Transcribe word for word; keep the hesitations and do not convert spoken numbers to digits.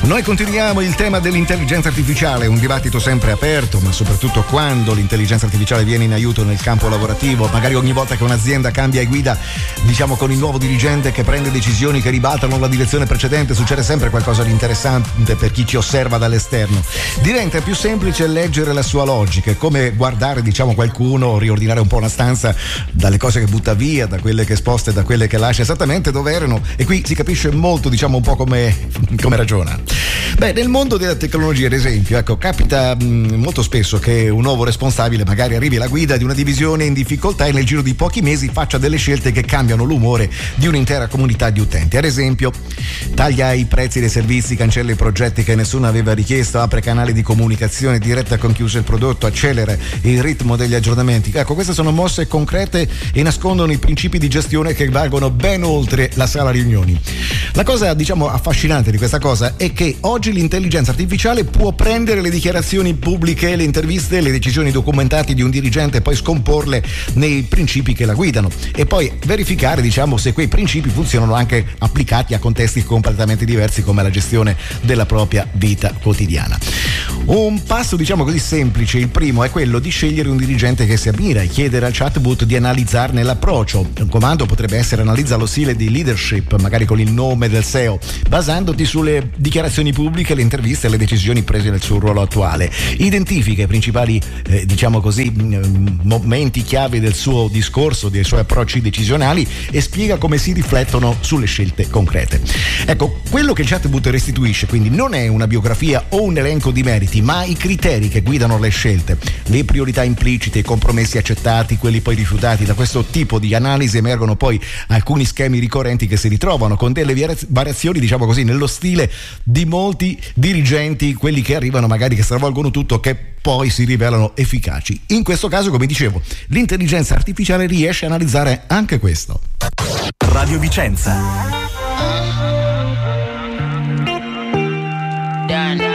Noi continuiamo il tema dell'intelligenza artificiale, un dibattito sempre aperto, ma soprattutto quando l'intelligenza artificiale viene in aiuto nel campo lavorativo, magari ogni volta che un'azienda cambia guida, diciamo con il nuovo dirigente che prende decisioni che ribaltano la direzione precedente, succede sempre qualcosa di interessante per chi ci osserva dall'esterno. Diventa più semplice leggere la sua logica, è come guardare, diciamo, qualcuno riordinare un po' una stanza dalle cose che butta via, da quelle che sposta e da quelle che lascia esattamente dove erano, e qui si capisce molto, diciamo, un po' come, come ragiona. Beh, nel mondo della tecnologia, ad esempio, ecco, capita mh, molto spesso che un nuovo responsabile magari arrivi alla guida di una divisione in difficoltà e nel giro di pochi mesi faccia delle scelte che cambiano l'umore di un'intera comunità di utenti. Ad esempio, taglia i prezzi dei servizi, cancella i progetti che nessuno aveva richiesto, apre canali di comunicazione diretta con chi usa il prodotto, accelera il ritmo degli aggiornamenti. Ecco, queste sono mosse concrete e nascondono i principi di gestione che valgono ben oltre la sala riunioni. La cosa, diciamo, affascinante di questa cosa è che oggi l'intelligenza artificiale può prendere le dichiarazioni pubbliche, le interviste, le decisioni documentate di un dirigente e poi scomporle nei principi che la guidano e poi verificare, diciamo, se quei principi funzionano anche applicati a contesti completamente diversi come la gestione della propria vita quotidiana. Un passo, diciamo così, semplice, il primo, è quello di scegliere un dirigente che si ammira e chiedere al chatbot di analizzarne l'approccio. Un comando potrebbe essere: analizza lo stile di leadership, magari con il nome del C E O, basandoti sulle dichiarazioni pubbliche, le interviste e le decisioni prese nel suo ruolo attuale. Identifica i principali, eh, diciamo così, momenti chiave del suo discorso, dei suoi approcci decisionali e spiega come si riflettono sulle scelte concrete. Ecco, quello che il chatbot restituisce quindi non è una biografia o un elenco di meriti, ma i criteri che guidano le scelte, le priorità implicite, i compromessi accettati, quelli poi rifiutati. Da questo tipo di analisi emergono poi alcuni schemi ricorrenti che si ritrovano con delle variazioni, diciamo così, nello stile di molti dirigenti, quelli che arrivano magari che stravolgono tutto, che poi si rivelano efficaci. In questo caso, come dicevo, l'intelligenza artificiale riesce a analizzare anche questo. Radio Vicenza. Done.